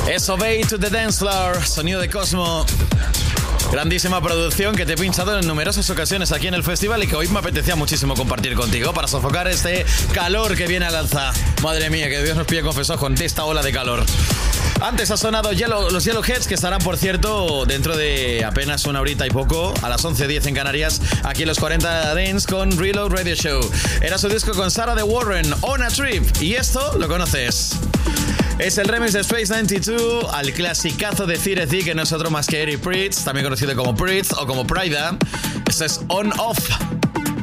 Es Obey to the Dance Floor, sonido de Cosmo. Grandísima producción que te he pinchado en numerosas ocasiones aquí en el festival y que hoy me apetecía muchísimo compartir contigo para sofocar este calor que viene al alza. Madre mía, que Dios nos pide confesor con esta ola de calor. Antes ha sonado los Yellowheads, que estarán, por cierto, dentro de apenas una horita y poco, a las 11:10 en Canarias, aquí en los 40 Dance con Reload Radio Show. Era su disco con Sarah de Warren, On a Trip, y esto lo conoces. Es el remix de Space 92 al clasicazo de Cirezi, que no es otro más que Eric Prydz, también conocido como Prydz o como Pryda. Esto es On Off.